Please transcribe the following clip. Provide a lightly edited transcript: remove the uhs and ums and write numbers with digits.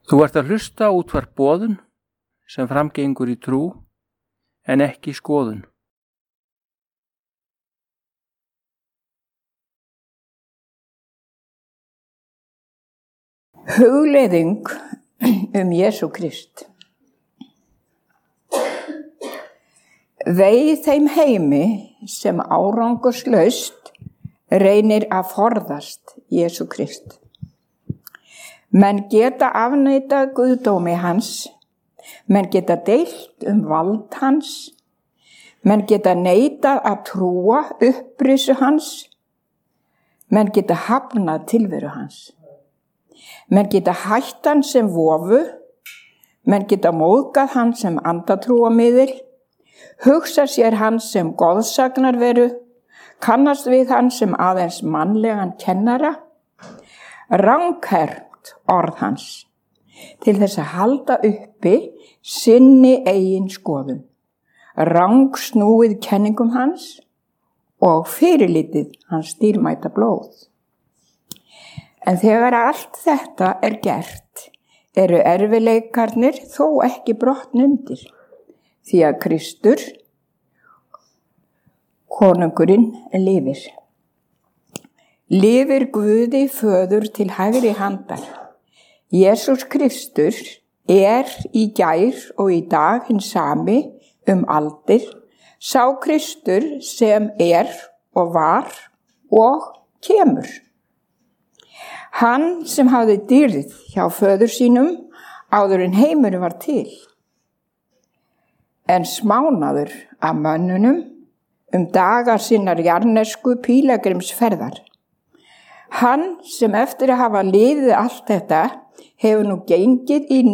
Þú ert að hlusta á útvarp Boðun sem framgengur í trú en ekki skoðun. Hugleiðing Jesú Krist. Vei þeim heimi sem árangurslaust reynir að forðast Jesú Krist. Menn geta afneitað guðdómi hans, menn geta deilt vald hans, menn geta neitað að trúa upprisu hans, menn geta hafnað tilveru hans. Menn geta hætt hann sem vofu, menn geta móðgað hann sem andatrúamiðil, hugsa sér hann sem goðsagnarveru, kannast við hann sem aðeins mannlegan kennara, ranghert orð hans, til þess að halda uppi sinni eigin skoðun, rangsnúið kenningum hans og fyrirlitið hans dýrmæta blóð. En þegar allt þetta gert, eru erfiðleikarnir þó ekki brotnumdir, því að Kristur, konungurinn, lifir. Lifir Guði föður til hægri handar. Jesús Kristur í gær og í dag hinn sami aldir, sá Kristur sem og var og kemur. Hann sem hafði dýrð hjá föður sínum áður en heimurinn var til, en smánaður af mönnunum daga sinnar jarnesku pílagrimsferðar. Hann sem eftir að hafa liðið allt þetta hefur nú gengið í